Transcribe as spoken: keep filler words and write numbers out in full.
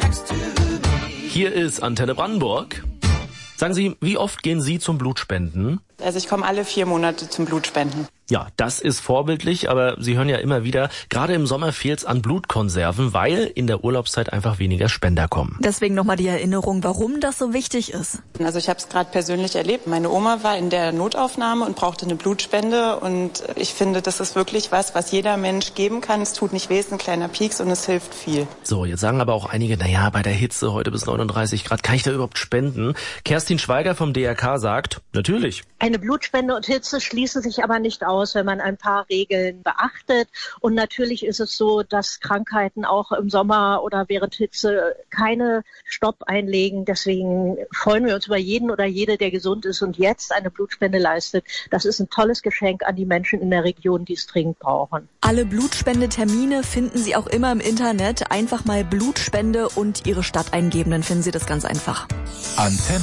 Hier ist Antenne Brandenburg. Sagen Sie, wie oft gehen Sie zum Blutspenden? Also ich komme alle vier Monate zum Blutspenden. Ja, das ist vorbildlich, aber Sie hören ja immer wieder, gerade im Sommer fehlt's an Blutkonserven, weil in der Urlaubszeit einfach weniger Spender kommen. Deswegen nochmal die Erinnerung, warum das so wichtig ist. Also ich habe es gerade persönlich erlebt. Meine Oma war in der Notaufnahme und brauchte eine Blutspende und ich finde, das ist wirklich was, was jeder Mensch geben kann. Es tut nicht weh, es ist ein kleiner Pieks und es hilft viel. So, jetzt sagen aber auch einige, naja, bei der Hitze heute bis neununddreißig Grad, kann ich da überhaupt spenden? Kerstin Schweiger vom D R K sagt, natürlich. Eine Blutspende und Hitze schließen sich aber nicht aus, wenn man ein paar Regeln beachtet. Und natürlich ist es so, dass Krankheiten auch im Sommer oder während Hitze keine Stopp einlegen. Deswegen freuen wir uns über jeden oder jede, der gesund ist und jetzt eine Blutspende leistet. Das ist ein tolles Geschenk an die Menschen in der Region, die es dringend brauchen. Alle Blutspendetermine finden Sie auch immer im Internet. Einfach mal Blutspende und Ihre Stadt eingeben, dann finden Sie das ganz einfach. Antenne